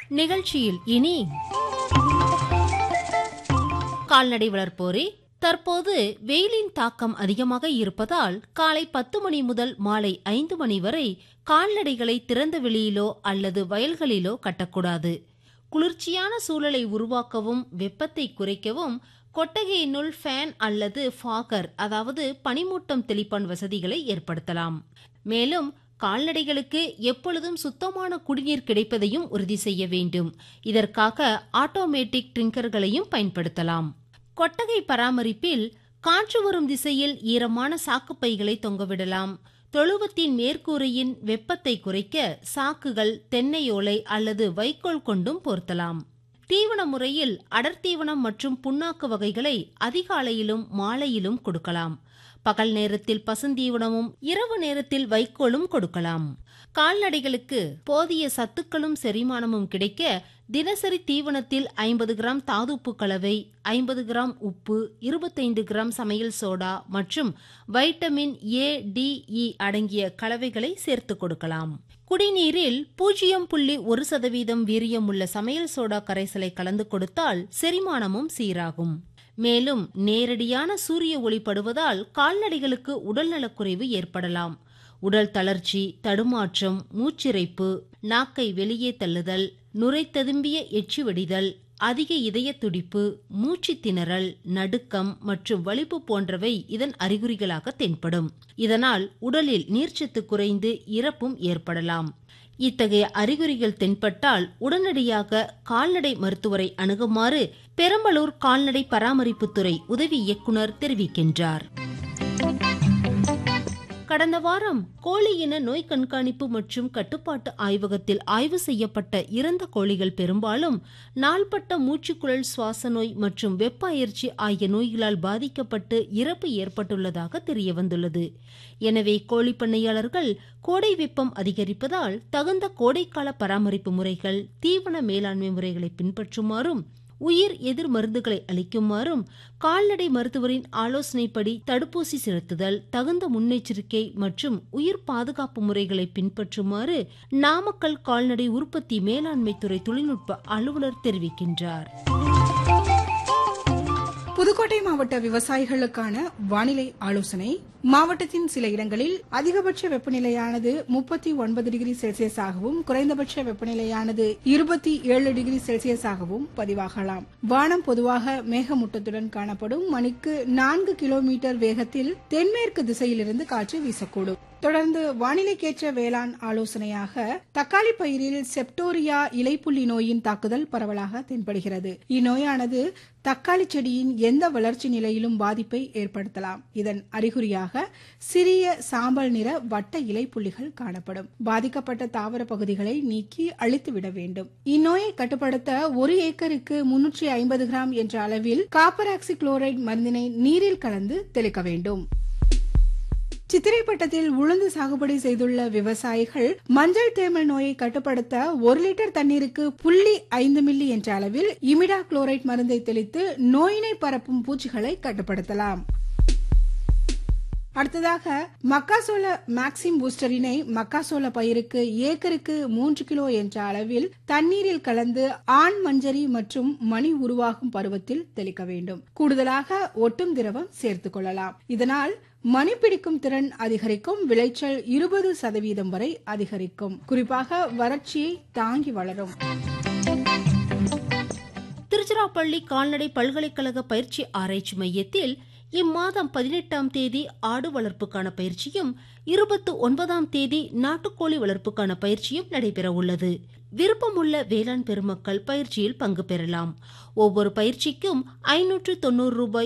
நிகழ்ச்சியில் இனி கால்நடை வளர்ப்போரே, தற்போது வெயிலின் தாக்கம் அதிகமாக இருப்பதால் காலை 10 மணி முதல் மாலை 5 மணி வரை கால்நடைகளை திறந்த வெளியிலோ அல்லது வயல்களிலோ கட்டக்கூடாது. குளிர்ச்சியான சூழலை உருவாக்கவும் வெப்பத்தை குறைக்கவும் கொட்டகையினுள் ஃபேன் அல்லது ஃபாகர், அதாவது பனிமூட்டம் தெளிப்பான் வசதிகளை ஏற்படுத்தலாம். மேலும் கால்நடைகளுக்கு எப்பொழுதும் சுத்தமான குடிநீர் கிடைப்பதையும் உறுதி செய்ய வேண்டும். இதற்காக ஆட்டோமேட்டிக் ட்ரிங்கர்களையும் பயன்படுத்தலாம். கொட்டகை பராமரிப்பில் காற்று வரும் திசையில் ஈரமான சாக்குப்பைகளை தொங்கவிடலாம். தொழுவத்தின் மேற்கூரையின் வெப்பத்தை குறைக்க சாக்குகள் தென்னையோலை அல்லது வைக்கோல் கொண்டும் போர்த்தலாம். தீவன முறையில் அடர்த்தீவனம் மற்றும் புண்ணாக்கு வகைகளை அதிகாலையிலும் மாலையிலும் கொடுக்கலாம். பகல் நேரத்தில் பசுந்தீவனமும் இரவு நேரத்தில் வைக்கோலும் கொடுக்கலாம். கால்நடைகளுக்கு போதிய சத்துக்களும் செரிமானமும் கிடைக்க தினசரி தீவனத்தில் 50 கிராம் தாதுப்பு கலவை, 50 கிராம் உப்பு, 25 கிராம் சமையல் சோடா மற்றும் வைட்டமின் A, D, E அடங்கிய கலவைகளை சேர்த்து கொடுக்கலாம். குடிநீரில் 0.1% வீரியம் உள்ள சமையல் சோடா கரைசலை கலந்து கொடுத்தால் செரிமானமும் சீராகும். மேலும் நேரடியான சூரிய ஒளி படுவதால் கால்நடைகளுக்கு உடல்நலக்குறைவு ஏற்படலாம். உடல் தளர்ச்சி, தடுமாற்றம், மூச்சிறைப்பு, நாக்கை வெளியே தள்ளுதல், நுரை ததும்பிய எச்சி வடிதல், அதிக இதய துடிப்பு, மூச்சு திணறல், நடுக்கம் மற்றும் வலிப்பு போன்றவை இதன் அறிகுறிகளாக தென்படும். இதனால் உடலில் நீர்ச்சத்து குறைந்து இறப்பும் ஏற்படலாம். இத்தகைய அறிகுறிகள் தென்பட்டால் உடனடியாக கால்நடை மருத்துவரை அணுகுமாறு பெரம்பலூர் கால்நடை பராமரிப்புத்துறை உதவி இயக்குனர் தெரிவிக்கின்றார். கடந்த வாரம் கோழி இன நோய் கண்காணிப்பு மற்றும் கட்டுப்பாட்டு ஆய்வகத்தில் ஆய்வு செய்யப்பட்ட இறந்த கோழிகள் பெரும்பாலும் நாள்பட்ட மூச்சுக்குழல் சுவாச நோய் மற்றும் வெப்ப அயற்சி ஆகிய நோய்களால் பாதிக்கப்பட்டு இறப்பு ஏற்பட்டுள்ளதாக தெரியவந்துள்ளது. எனவே கோழி பண்ணையாளர்கள் கோடை வெப்பம் அதிகரிப்பதால் தகுந்த கோடைக்கால பராமரிப்பு முறைகள், தீவன மேலாண்மை முறைகளை பின்பற்றுமாறும், உயிர் எதிர் மருந்துகளை அளிக்குமாறும், கால்நடை மருத்துவரின் ஆலோசனைப்படி தடுப்பூசி செலுத்துதல், தகுந்த முன்னெச்சரிக்கை மற்றும் உயிர் பாதுகாப்பு முறைகளை பின்பற்றுமாறு நாமக்கல் கால்நடை உற்பத்தி மேலாண்மை துறை தொழில்நுட்ப அலுவலர் தெரிவிக்கின்றார். புதுக்கோட்டை மாவட்ட விவசாயிகளுக்கான வானிலை ஆலோசனை. மாவட்டத்தின் சில இடங்களில் அதிகபட்ச வெப்பநிலையானது 39 டிகிரி செல்சியஸாகவும் குறைந்தபட்ச வெப்பநிலையானது 27 டிகிரி செல்சியஸாகவும் பதிவாகலாம். வானம் பொதுவாக மேகமூட்டத்துடன் காணப்படும். மணிக்கு 4 கிலோமீட்டர் வேகத்தில் தென்மேற்கு திசையிலிருந்து காற்று வீசக்கூடும். தொடர்ந்து வானிலைக்கேற்ற வேளாண் ஆலோசனையாக தக்காளி பயிரில் செப்டோரியா இலைப்புள்ளி நோயின் தாக்குதல் பரவலாக தென்படுகிறது. இந்நோயானது தக்காளி செடியின் எந்த வளர்ச்சி நிலையிலும் பாதிப்பை ஏற்படுத்தலாம். இதன் அறிகுறியாக சிறிய சாம்பல் நிற வட்ட இலைப்புள்ளிகள் காணப்படும். பாதிக்கப்பட்ட தாவர பகுதிகளை நீக்கி அழித்துவிட வேண்டும். இந்நோயை கட்டுப்படுத்த 1 ஏக்கருக்கு 350 கிராம் என்ற அளவில் காப்பர் ஆக்சி குளோரைடு மருந்தினை நீரில் கலந்து தெளிக்க வேண்டும். சித்திரைப்பட்டத்தில் உளுந்து சாகுபடி செய்துள்ள விவசாயிகள் மஞ்சள் தேமல் நோயை கட்டுப்படுத்த 1 லிட்டர் தண்ணீருக்கு 0.5 மில்லி என்ற அளவில் இமிடா குளோரைட் மருந்தை தெளித்து நோயினை பரப்பும் பூச்சிகளை கட்டுப்படுத்தலாம். அடுத்ததாக மக்காசோள மேக்சிம் பூஸ்டரினை மக்காசோள பயிருக்கு ஏக்கருக்கு 3 கிலோ என்ற அளவில் தண்ணீரில் கலந்து ஆண் மஞ்சரி மற்றும் மணி உருவாகும் பருவத்தில் தெளிக்க வேண்டும். கூடுதலாக ஒட்டும் திரவம் சேர்த்துக் கொள்ளலாம். இதனால் மணி பிடிக்கும் திறன் அதிகரிக்கும். விளைச்சல் 20% வரை அதிகரிக்கும். குறிப்பாக வறட்சியை தாங்கி வளரும். திருச்சிராப்பள்ளி கால்நடை பல்கலைக்கழக பயிற்சி ஆராய்ச்சி மையத்தில் இம்மாதம் 18ஆம் தேதி ஆடு வளர்ப்புக்கான பயிற்சியும் 29ஆம் தேதி நாட்டுக்கோழி வளர்ப்புக்கான பயிற்சியும் நடைபெற உள்ளது. விருப்பமுள்ள வேளாண் பெருமக்கள் பயிற்சியில் பங்கு பெறலாம். ஒவ்வொரு பயிற்சிக்கும் 590 ரூபாய்